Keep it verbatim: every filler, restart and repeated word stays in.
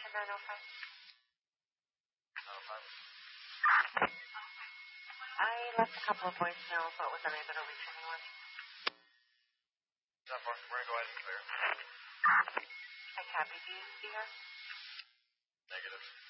nine oh five. nine oh five. I left a couple of voicemails, but was unable to reach anyone. ten four, we're going to go ahead and clear. I copy. Do you see her? Negative.